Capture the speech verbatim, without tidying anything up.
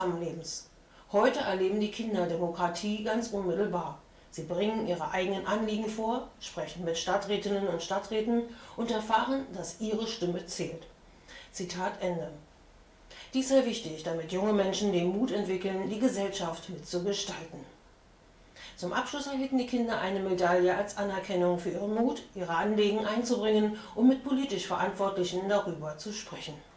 Lebens. Heute erleben die Kinder Demokratie ganz unmittelbar. Sie bringen ihre eigenen Anliegen vor, sprechen mit Stadträtinnen und Stadträten und erfahren, dass ihre Stimme zählt. Zitat Ende. Dies sei wichtig, damit junge Menschen den Mut entwickeln, die Gesellschaft mitzugestalten. Zum Abschluss erhielten die Kinder eine Medaille als Anerkennung für ihren Mut, ihre Anliegen einzubringen und mit politisch Verantwortlichen darüber zu sprechen.